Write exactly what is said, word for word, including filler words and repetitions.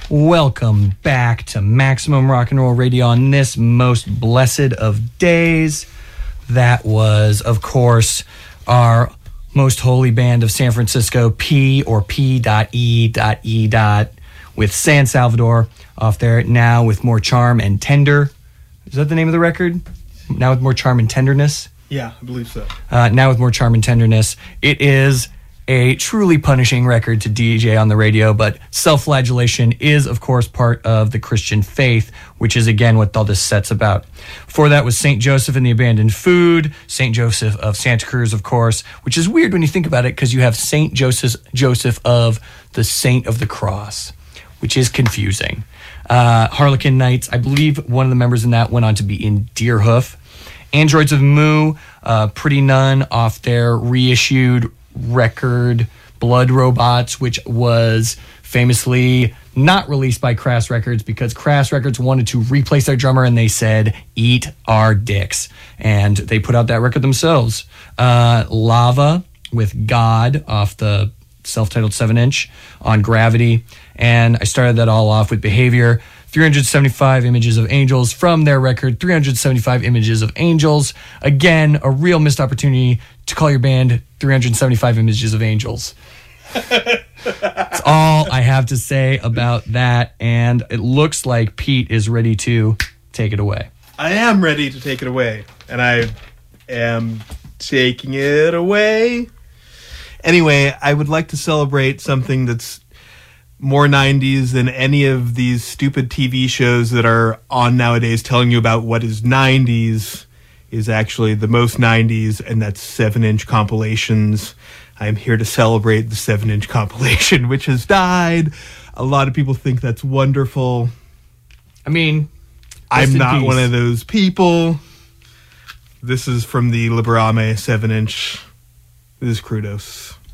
Welcome back to Maximum Rock and Roll Radio on this most blessed of days. That was, of course, our most holy band of San Francisco, P or P.E.E. with San Salvador off there. Now with More Charm and Tender. Is that the name of the record? Now with More Charm and Tenderness? Yeah, I believe so. Uh, now with More Charm and Tenderness. It is a truly punishing record to D J on the radio, but self-flagellation is, of course, part of the Christian faith, which is, again, what all this set's about. Before that was Saint Joseph and the Abandoned Food, Saint Joseph of Santa Cruz, of course, which is weird when you think about it, because you have Saint Joseph, Joseph of the Saint of the Cross, which is confusing. Uh, Harlequin Knights, I believe one of the members in that went on to be in Deerhoof. Androids of Moo, uh, Pretty Nun off their reissued record Blood Robots, which was famously not released by Crass Records because Crass Records wanted to replace their drummer and they said, eat our dicks. And they put out that record themselves. Uh, Lava with God off the self-titled seven inch on Gravity. And I started that all off with Behavior. three hundred seventy-five Images of Angels from their record, three hundred seventy-five Images of Angels. Again, a real missed opportunity to call your band three hundred seventy-five Images of Angels. That's all I have to say about that. And it looks like Pete is ready to take it away. I am ready to take it away. And I am taking it away. Anyway, I would like to celebrate something that's more nineties than any of these stupid T V shows that are on nowadays telling you about what is nineties is actually the most nineties, and that's seven inch compilations. I am here to celebrate the seven inch compilation, which has died. A lot of people think that's wonderful. I mean, I'm not peace. one of those people. This is from the Liberame seven inch. This is Crudos.